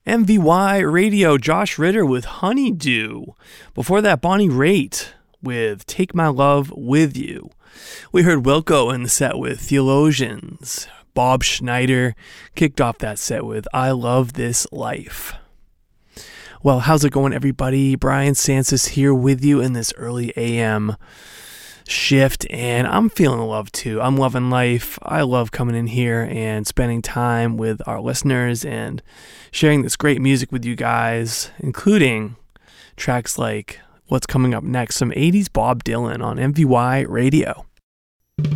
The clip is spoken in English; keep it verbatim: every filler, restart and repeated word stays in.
M V Y Radio, Josh Ritter with Honeydew. Before that, Bonnie Raitt with Take My Love With You. We heard Wilco in the set with Theologians. Bob Schneider kicked off that set with I Love This Life. Well, how's it going, everybody? Brian Sansis here with you in this early A M shift, and I'm feeling love too. I'm loving life. I love coming in here and spending time with our listeners and sharing this great music with you guys, including tracks like what's coming up next, some eighties Bob Dylan on M V Y Radio.